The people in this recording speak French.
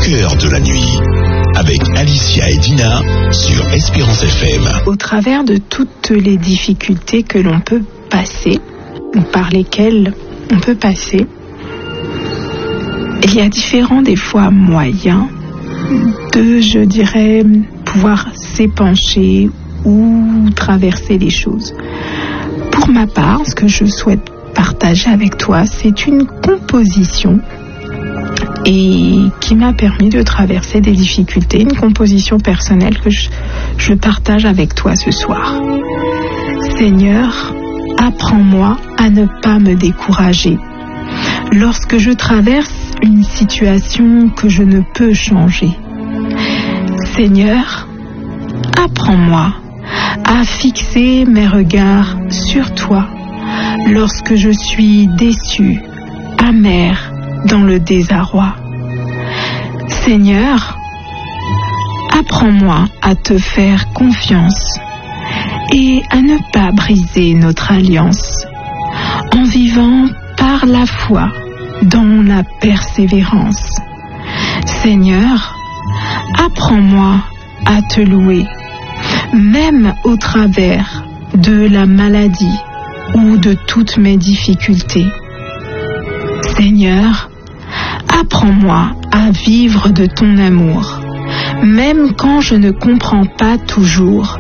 cœur de la nuit, avec Alicia et Dina sur Espérance FM. Au travers de toutes les difficultés que l'on peut passer, ou par lesquelles on peut passer, il y a différents des fois moyens de, je dirais, pouvoir s'épancher ou traverser les choses. Pour ma part, ce que je souhaite partager avec toi, c'est une composition et qui m'a permis de traverser des difficultés, une composition personnelle que je partage avec toi ce soir. Seigneur, apprends-moi à ne pas me décourager lorsque je traverse une situation que je ne peux changer. Seigneur, apprends-moi à fixer mes regards sur toi lorsque je suis déçu, amer, dans le désarroi. Seigneur, apprends-moi à te faire confiance et à ne pas briser notre alliance en vivant par la foi dans la persévérance. Seigneur, apprends-moi à te louer, même au travers de la maladie ou de toutes mes difficultés. Seigneur, apprends-moi à vivre de ton amour, même quand je ne comprends pas toujours